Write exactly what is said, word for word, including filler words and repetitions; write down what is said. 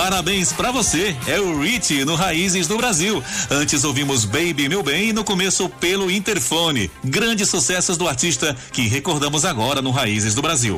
Parabéns pra você, é o Rich no Raízes do Brasil. Antes ouvimos Baby Meu Bem e no começo Pelo Interfone. Grandes sucessos do artista que recordamos agora no Raízes do Brasil.